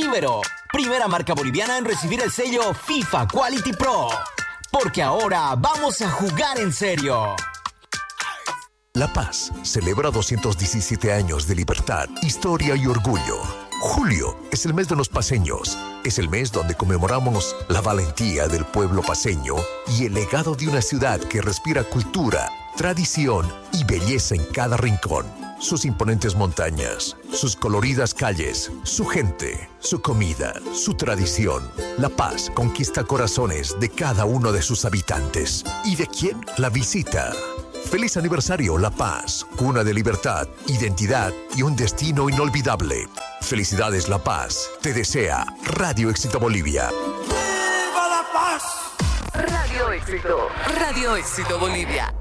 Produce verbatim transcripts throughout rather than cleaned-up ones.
Ibero, primera marca boliviana en recibir el sello FIFA Quality Pro. Porque ahora vamos a jugar en serio. La Paz celebra doscientos diecisiete años de libertad, historia y orgullo. Julio es el mes de los paceños. Es el mes donde conmemoramos la valentía del pueblo paceño y el legado de una ciudad que respira cultura, tradición y belleza en cada rincón. Sus imponentes montañas, sus coloridas calles, su gente, su comida, su tradición. La Paz conquista corazones de cada uno de sus habitantes. ¿Y de quién la visita? Feliz aniversario, La Paz, cuna de libertad, identidad y un destino inolvidable. Felicidades, La Paz. Te desea Radio Éxito Bolivia. ¡Viva La Paz! Radio Éxito. Radio Éxito Bolivia.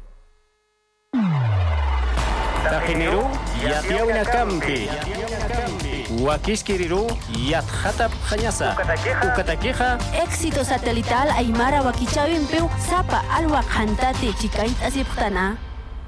Tajineru yatiawina kampi. Huaquiskiriru yatjatap jañasa. Ukataqueja. Éxito satelital Aymara Wakichawin Peu Zapa Alwa Jantate Chikait Asiptana.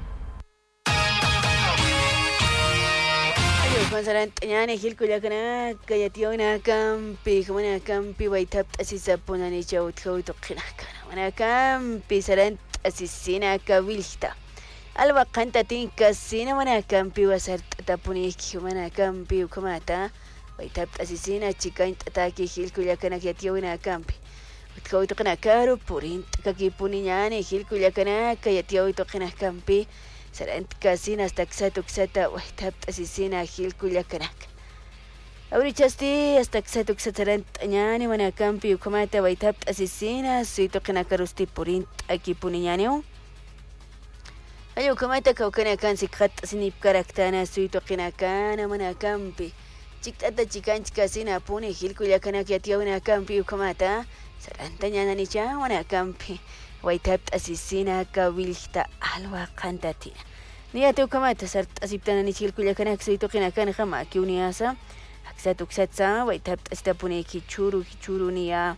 Masalan tanyane hilku yakana kayatiyo na kampi kumana kampi waitap asisapuna ni chau tau tokina kana mana kampi saran asisina kavilta alwa kanta tin kasina mana kampi wasar tapuni kumana kampi kumata waitap asisina chikain tataki hilku yakana kayatiyo na kampi tau tokina karu purin kakipuni nyane hilku yakana kayatiyo tokina kampi Sarant kasina hasta xato xata waitap asisina hil kullakanak. Aurichasti hasta xato xatarant añani mana kampi ukamata waitap asisina suito kanakarusti purint aquí puniñaneo. Ayo ukamata kaukana kan sikhat asinip karaktana suito kinakana mana kampi. Chiktata chikanch kasina puni hil kullakanak yatiawina kampi ukamata sarantañana nicha mana kampi. Waitap asisina kawilta alwa kantatina. Nia teu kamata sart asiptana ni chil kullakanak suito kinakana kama kiuniasa. Aksat uksatsa waitap astapune kichuru kichuru nia.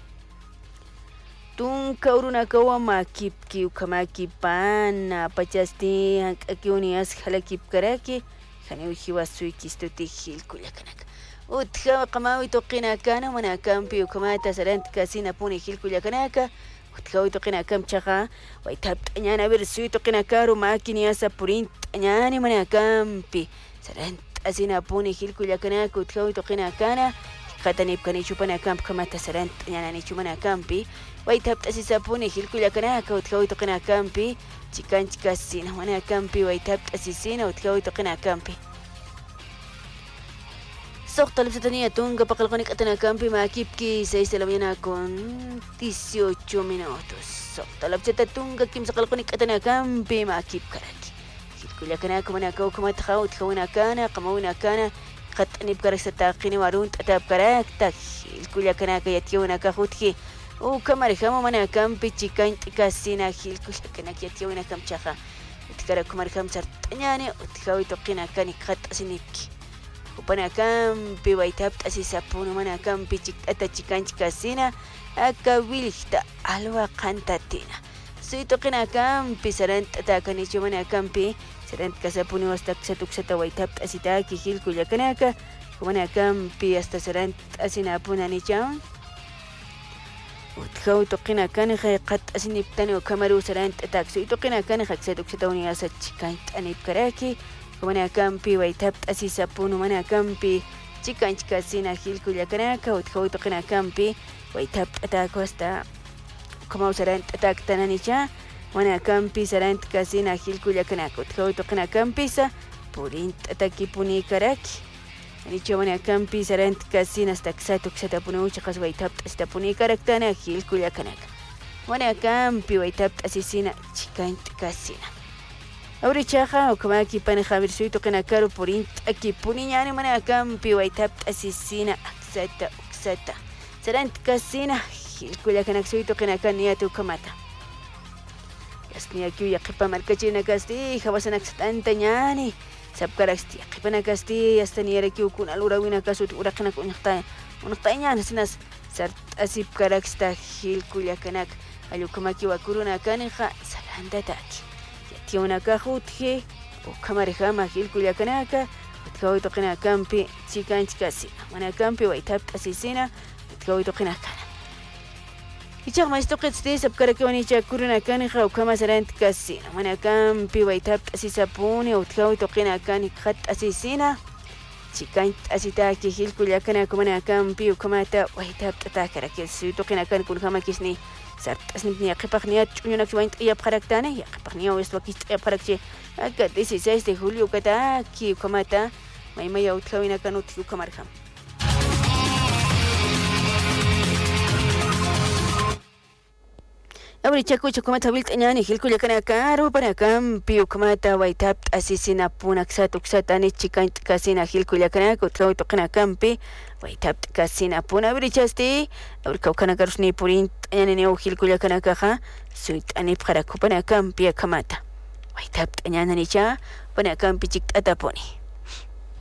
Tung kauruna kawa makip ki ukama kipana pachasti kiunias halakip karaki. Khane uhiwa sui kistuti hil kullakanak. Utha kamawi tokinakana mana kampi ukamata sarant kasina pune hil kullakanaka. Utkawi tokina kam chaka waitap tanyana bersui tokina karu makini asa purin tanyani mana kampi sarant asina puni hilku yakana utkawi tokina kana katanip kani chupana kamp kamata sarant tanyana ni chumana kampi waitap asisa puni hilku yakana utkawi tokina kampi chikan chikasina mana kampi waitap asisina utkawi tokina kampi Sokta Lipsatania Tunga Pakalkonik Atana Campi Makipki seis de la mañana con dieciocho minutos. Sokta Lipsata Tunga Kim Sakalkonik Atana Campi Makip Karaki. Hilkulyakana Kumana Kau Kumatau Tkauna Kana Kamuna Kana Katanip Karasata Kini Warunt Atap Karakta Hilkulyakana Kayationa Kahutki U Kamarhama Mana Campi Chikan Tikasina Hilkulyakana Kayationa Kamchaha Utkara Kumarham Sartanyane Utkawi Tokina Kani Kat Asinipki Upana kampi waitap asisapunu mana kampi ata chikanch kasina akawilta alwa kantatina suito kina kampi sarant atakanicho mana kampi sarant kasapunu hasta ksatuksata waitap asitaki hilku yakanaka mana kampi hasta sarant asinapuna nicham utkhau tokina kan khayqat asiniptani kamaru sarant atak suito kina kan khaksatuksata uniasa chikant anip karaki Mana kampi waitap asisa punu mana kampi chikan chikasina hilku yakanaka utkau tokina kampi waitap atako hasta como sarant atak tananicha mana kampi sarant kasina hilku yakanaka utkau tokina kampi sa purint ataki puni karaki anicho mana kampi sarant kasina hasta ksatuk sata punu chakas waitap hasta puni karaktana hilku yakanaka mana kampi waitap asisina chikan kasina Auri chaja o kama ki pane Javier suito kana karo purin aki puniñani mana kampi waitap asisina aksata uksata sarant kasina hilkuya kana suito kana kania tu kamata Yasni aki yaqipa markachina kasti hawasana ksatanta ñani sabkaraksti yaqipana kasti yastani yaraki ukun alura wina kasut uraqina kuñaqta unaqta ñani sinas sart asip karaksta hilkuya kanak alu kama ki wakuruna kanija salanda taki Tiona kahutje o kamarejama hilku yakanaka utkawi toqina kampi chikanchikasina mana kampi waitap asisina utkawi toqina kana ichaq maistoqitsti sabkarakawanicha kuruna kani qawkama sarant kasina mana kampi waitap asisapuni utkawi toqina kani khat asisina chikan asitaki hilkulla kana kumana kampi ukamata waitap tatakara kelsu toqina kan kun kama kisni sart asnibni qipaqniya chunyunak waint iya qaraktane ya qipaqniya westwaki iya qarakche aka dieciséis de julio kata ki ukamata maimaya utkawina kan utku kamarham Abri chaku chukumata wilt anyani hilkulla kana karo para kampi ukamata waitap asisina punak tuksata ni chikan kasina hilkulla kana kutkawi toqina kampi waitap kasina puna abri chasti abri kaukana garusni purin anyani neo hilkulla kana kaha suit ani para kupana kampi kamata waitap anyani cha pana kampi chik ataponi